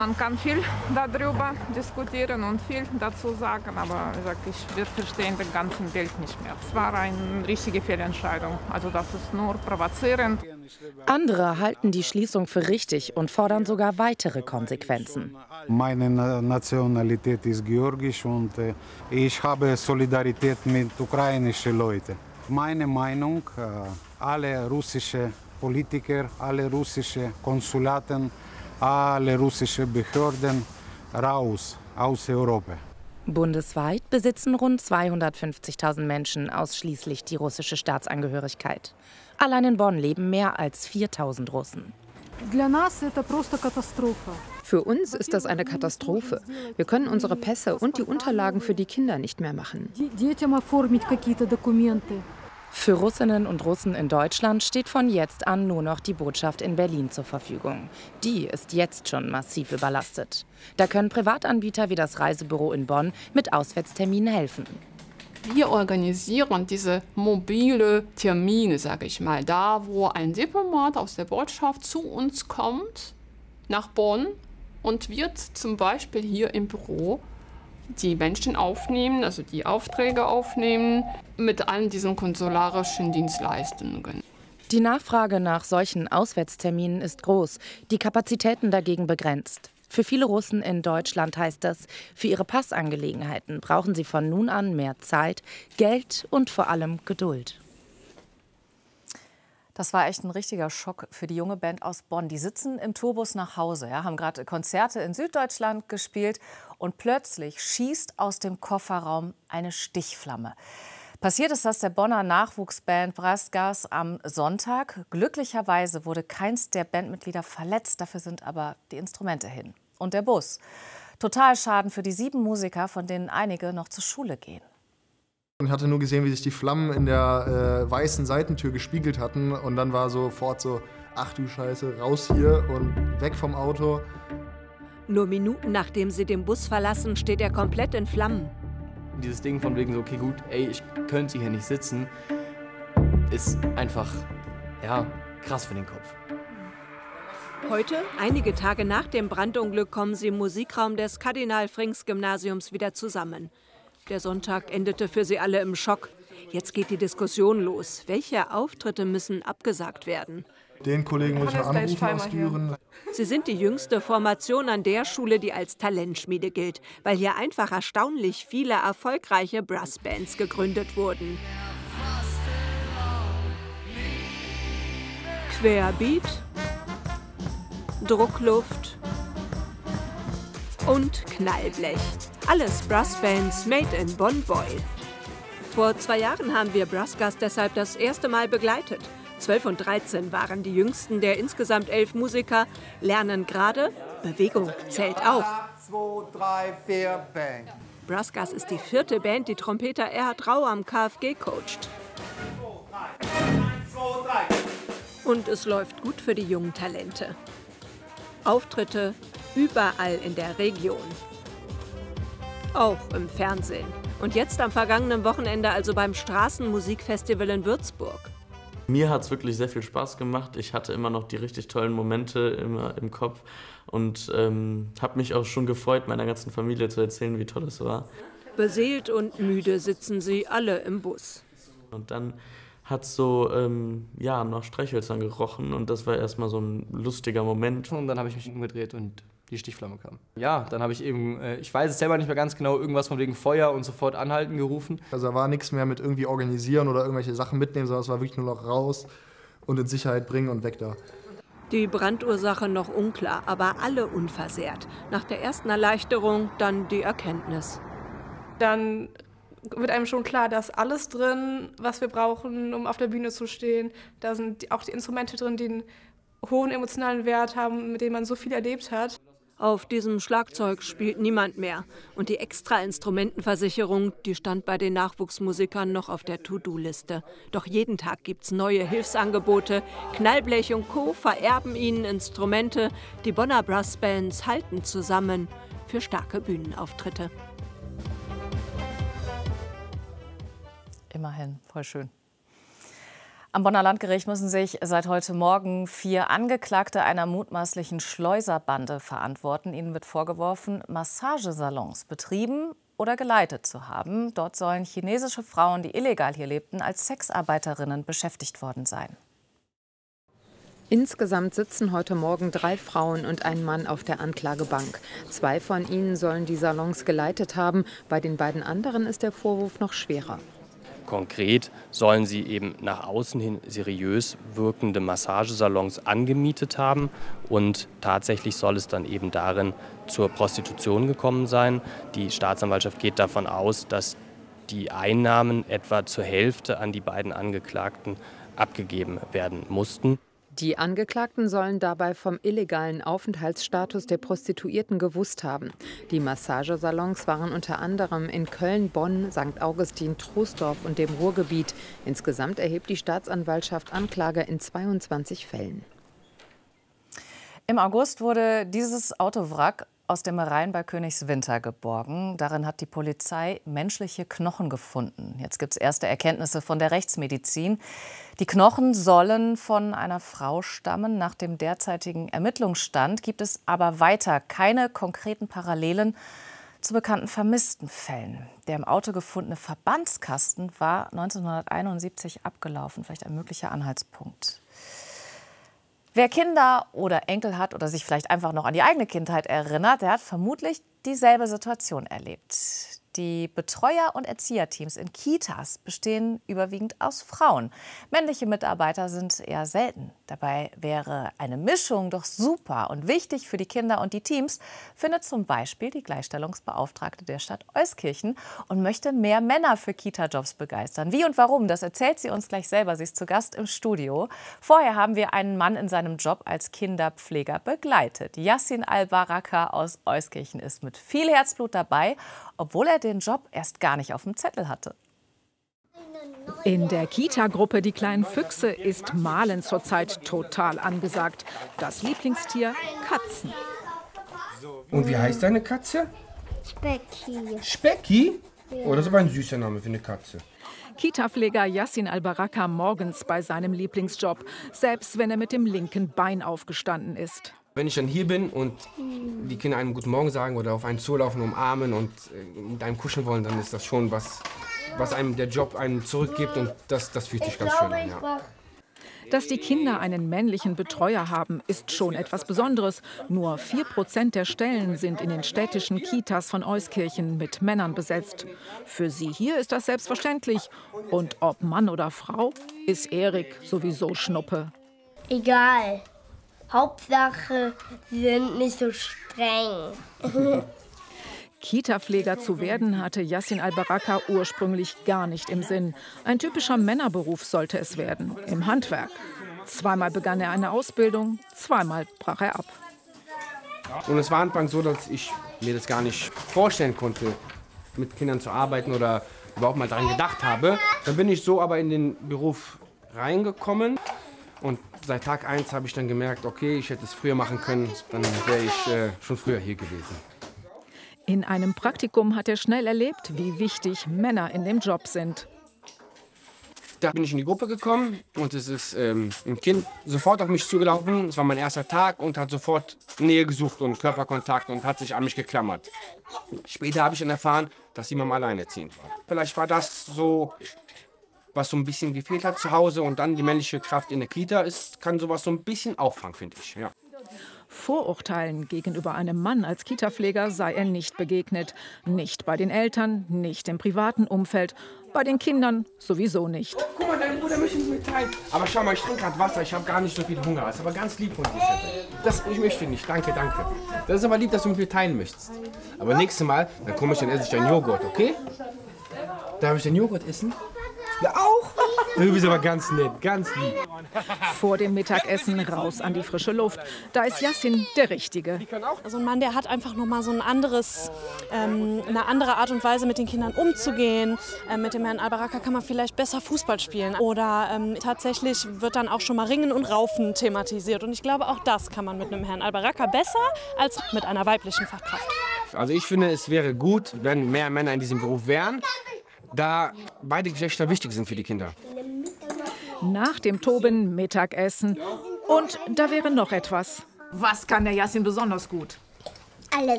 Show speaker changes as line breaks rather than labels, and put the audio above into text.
Man kann viel darüber diskutieren und viel dazu sagen, aber wir verstehen das ganze Bild nicht mehr. Es war eine richtige Fehlentscheidung. Also das ist nur provozierend.
Andere halten die Schließung für richtig und fordern sogar weitere Konsequenzen.
Meine Nationalität ist georgisch und ich habe Solidarität mit ukrainischen Leuten. Meine Meinung, alle russischen Politiker, alle russischen Konsulaten, alle russischen Behörden raus aus Europa.
Bundesweit besitzen rund 250.000 Menschen ausschließlich die russische Staatsangehörigkeit. Allein in Bonn leben mehr als 4.000 Russen.
Für uns ist das eine Katastrophe. Wir können unsere Pässe und die Unterlagen für die Kinder nicht mehr machen.
Für Russinnen und Russen in Deutschland steht von jetzt an nur noch die Botschaft in Berlin zur Verfügung. Die ist jetzt schon massiv überlastet. Da können Privatanbieter wie das Reisebüro in Bonn mit Auswärtsterminen helfen.
Wir organisieren diese mobile Termine, sage ich mal, da wo ein Diplomat aus der Botschaft zu uns kommt, nach Bonn, und wird zum Beispiel hier im Büro die Menschen aufnehmen, also die Aufträge aufnehmen, mit allen diesen konsularischen Dienstleistungen.
Die Nachfrage nach solchen Auswärtsterminen ist groß, die Kapazitäten dagegen begrenzt. Für viele Russen in Deutschland heißt das, für ihre Passangelegenheiten brauchen sie von nun an mehr Zeit, Geld und vor allem Geduld.
Das war echt ein richtiger Schock für die junge Band aus Bonn. Die sitzen im Tourbus nach Hause, ja, haben gerade Konzerte in Süddeutschland gespielt und plötzlich schießt aus dem Kofferraum eine Stichflamme. Passiert ist das der Bonner Nachwuchsband Brasgas am Sonntag. Glücklicherweise wurde keins der Bandmitglieder verletzt, dafür sind aber die Instrumente hin. Und der Bus. Totalschaden für die 7 Musiker, von denen einige noch zur Schule gehen.
Ich hatte nur gesehen, wie sich die Flammen in der weißen Seitentür gespiegelt hatten. Und dann war sofort so, ach du Scheiße, raus hier und weg vom Auto.
Nur Minuten nachdem sie den Bus verlassen, steht er komplett in Flammen.
Dieses Ding von wegen so, okay gut, ey, ich könnte hier nicht sitzen, ist einfach, ja, krass für den Kopf.
Heute, einige Tage nach dem Brandunglück, kommen sie im Musikraum des Kardinal-Frings-Gymnasiums wieder zusammen. Der Sonntag endete für sie alle im Schock. Jetzt geht die Diskussion los. Welche Auftritte müssen abgesagt werden?
Den Kollegen muss ich mal anrufen aus Düren.
Sie sind die jüngste Formation an der Schule, die als Talentschmiede gilt, weil hier einfach erstaunlich viele erfolgreiche Brassbands gegründet wurden. Querbeat, Druckluft und Knallblech. Alles Brassbands made in Bonn-Beuel. Vor 2 Jahren haben wir Brasgas deshalb das erste Mal begleitet. 12 und 13 waren die jüngsten der insgesamt 11 Musiker, lernen gerade, Bewegung zählt auch.
1, 2, 3, 4, bang.
Brasgas ist die 4. Band, die Trompeter Erhard Rau am KfG coacht.
1, 2, 3.
Und es läuft gut für die jungen Talente. Auftritte überall in der Region. Auch im Fernsehen. Und jetzt am vergangenen Wochenende also beim Straßenmusikfestival in Würzburg.
Mir hat es wirklich sehr viel Spaß gemacht. Ich hatte immer noch die richtig tollen Momente immer im Kopf und habe mich auch schon gefreut, meiner ganzen Familie zu erzählen, wie toll es war.
Beseelt und müde sitzen sie alle im Bus.
Und dann hat es so nach Streichhölzern gerochen und das war erstmal so ein lustiger Moment.
Und dann habe ich mich umgedreht und die Stichflamme kam. Ja, dann habe ich eben, ich weiß es selber nicht mehr ganz genau, irgendwas von wegen Feuer und sofort anhalten gerufen.
Also da war nichts mehr mit irgendwie organisieren oder irgendwelche Sachen mitnehmen, sondern es war wirklich nur noch raus und in Sicherheit bringen und weg da.
Die Brandursache noch unklar, aber alle unversehrt. Nach der ersten Erleichterung dann die Erkenntnis.
Dann wird einem schon klar, da ist alles drin, was wir brauchen, um auf der Bühne zu stehen. Da sind auch die Instrumente drin, die einen hohen emotionalen Wert haben, mit denen man so viel erlebt hat.
Auf diesem Schlagzeug spielt niemand mehr. Und die Extra-Instrumentenversicherung, die stand bei den Nachwuchsmusikern noch auf der To-Do-Liste. Doch jeden Tag gibt's neue Hilfsangebote. Knallblech und Co. vererben ihnen Instrumente. Die Bonner Brassbands halten zusammen für starke Bühnenauftritte.
Immerhin, voll schön. Am Bonner Landgericht müssen sich seit heute Morgen 4 Angeklagte einer mutmaßlichen Schleuserbande verantworten. Ihnen wird vorgeworfen, Massagesalons betrieben oder geleitet zu haben. Dort sollen chinesische Frauen, die illegal hier lebten, als Sexarbeiterinnen beschäftigt worden sein.
Insgesamt sitzen heute Morgen 3 Frauen und ein Mann auf der Anklagebank. 2 von ihnen sollen die Salons geleitet haben. Bei den beiden anderen ist der Vorwurf noch schwerer.
Konkret sollen sie eben nach außen hin seriös wirkende Massagesalons angemietet haben und tatsächlich soll es dann eben darin zur Prostitution gekommen sein. Die Staatsanwaltschaft geht davon aus, dass die Einnahmen etwa zur Hälfte an die beiden Angeklagten abgegeben werden mussten.
Die Angeklagten sollen dabei vom illegalen Aufenthaltsstatus der Prostituierten gewusst haben. Die Massagesalons waren unter anderem in Köln, Bonn, St. Augustin, Troisdorf und dem Ruhrgebiet. Insgesamt erhebt die Staatsanwaltschaft Anklage in 22 Fällen.
Im August wurde dieses Autowrack aus dem Rhein bei Königswinter geborgen. Darin hat die Polizei menschliche Knochen gefunden. Jetzt gibt es erste Erkenntnisse von der Rechtsmedizin. Die Knochen sollen von einer Frau stammen. Nach dem derzeitigen Ermittlungsstand gibt es aber weiter keine konkreten Parallelen zu bekannten vermissten Fällen. Der im Auto gefundene Verbandskasten war 1971 abgelaufen. Vielleicht ein möglicher Anhaltspunkt. Wer Kinder oder Enkel hat oder sich vielleicht einfach noch an die eigene Kindheit erinnert, der hat vermutlich dieselbe Situation erlebt. Die Betreuer- und Erzieherteams in Kitas bestehen überwiegend aus Frauen. Männliche Mitarbeiter sind eher selten. Dabei wäre eine Mischung doch super und wichtig für die Kinder und die Teams, findet zum Beispiel die Gleichstellungsbeauftragte der Stadt Euskirchen und möchte mehr Männer für Kita-Jobs begeistern. Wie und warum, das erzählt sie uns gleich selber. Sie ist zu Gast im Studio. Vorher haben wir einen Mann in seinem Job als Kinderpfleger begleitet. Yassin Al-Baraka aus Euskirchen ist mit viel Herzblut dabei, obwohl er den Job erst gar nicht auf dem Zettel hatte.
In der Kita-Gruppe Die kleinen Füchse ist Malen zurzeit total angesagt. Das Lieblingstier Katzen.
Und wie heißt deine Katze?
Specki.
Specki?
Ja.
Oh, das ist aber ein süßer Name für eine Katze.
Kita-Pfleger Yassin Al-Baraka morgens bei seinem Lieblingsjob, selbst wenn er mit dem linken Bein aufgestanden ist.
Wenn ich dann hier bin und die Kinder einem Guten Morgen sagen oder auf einen zulaufen, umarmen und mit einem kuscheln wollen, dann ist das schon was einem der Job einem zurückgibt und das fühlt sich ganz schön an. Ja.
Dass die Kinder einen männlichen Betreuer haben, ist schon etwas Besonderes. Nur 4% der Stellen sind in den städtischen Kitas von Euskirchen mit Männern besetzt. Für sie hier ist das selbstverständlich. Und ob Mann oder Frau, ist Erik sowieso Schnuppe.
Egal. Hauptsache, sie sind nicht so streng.
Kita-Pfleger zu werden, hatte Yassin Al-Baraka ursprünglich gar nicht im Sinn. Ein typischer Männerberuf sollte es werden, im Handwerk. 2-mal begann er eine Ausbildung, 2-mal brach er ab.
Und es war anfangs so, dass ich mir das gar nicht vorstellen konnte, mit Kindern zu arbeiten oder überhaupt mal daran gedacht habe. Dann bin ich so aber in den Beruf reingekommen. Und seit Tag 1 habe ich dann gemerkt, okay, ich hätte es früher machen können, dann wäre ich schon früher hier gewesen.
In einem Praktikum hat er schnell erlebt, wie wichtig Männer in dem Job sind.
Da bin ich in die Gruppe gekommen und es ist ein Kind sofort auf mich zugelaufen. Es war mein erster Tag und hat sofort Nähe gesucht und Körperkontakt und hat sich an mich geklammert. Später habe ich dann erfahren, dass die Mama alleinerziehend war. Vielleicht war das so, was so ein bisschen gefehlt hat zu Hause und dann die männliche Kraft in der Kita kann sowas so ein bisschen auffangen, finde ich. Ja.
Vorurteilen gegenüber einem Mann als Kita-Pfleger sei er nicht begegnet. Nicht bei den Eltern, nicht im privaten Umfeld, bei den Kindern sowieso nicht.
Oh, guck mal, dein Bruder möchte mit mir teilen. Aber schau mal, ich trinke gerade Wasser, ich habe gar nicht so viel Hunger. Das ist aber ganz lieb von dir. Ich möchte nicht, danke, danke. Das ist aber lieb, dass du mit mir teilen möchtest. Aber nächstes Mal, dann komme ich, dann esse ich deinen Joghurt, okay? Darf ich den Joghurt essen? Ja, auch. Du bist aber ganz nett, ganz lieb.
Vor dem Mittagessen raus an die frische Luft. Da ist Yassin der Richtige.
Also ein Mann, der hat einfach noch mal so eine andere Art und Weise, mit den Kindern umzugehen. Mit dem Herrn Al-Baraka kann man vielleicht besser Fußball spielen. Oder tatsächlich wird dann auch schon mal Ringen und Raufen thematisiert. Und ich glaube, auch das kann man mit einem Herrn Al-Baraka besser als mit einer weiblichen Fachkraft.
Also ich finde, es wäre gut, wenn mehr Männer in diesem Beruf wären, da beide Geschlechter wichtig sind für die Kinder.
Nach dem Toben Mittagessen. Und da wäre noch etwas.
Was kann der Yassin besonders gut?
Alles.